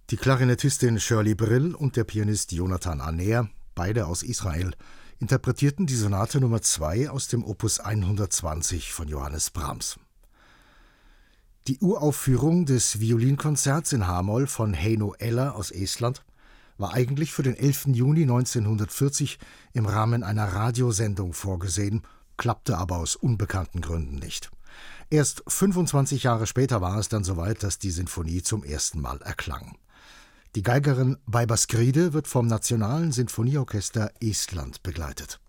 Die Klarinettistin Shirley Brill und der Pianist Jonathan Aner, beide aus Israel, interpretierten die Sonate Nummer 2 aus dem Opus 120 von Johannes Brahms. Die Uraufführung des Violinkonzerts in H-Moll von Heino Eller aus Estland war eigentlich für den 11. Juni 1940 im Rahmen einer Radiosendung vorgesehen, klappte aber aus unbekannten Gründen nicht. Erst 25 Jahre später war es dann soweit, dass die Sinfonie zum ersten Mal erklang. Die Geigerin Baiba Skride wird vom Nationalen Sinfonieorchester Estland begleitet.